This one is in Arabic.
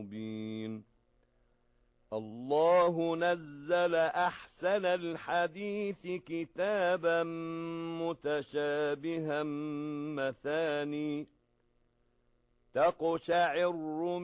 مبين. الله نزل أحسن الحديث كتابا متشابها مثاني تقشعر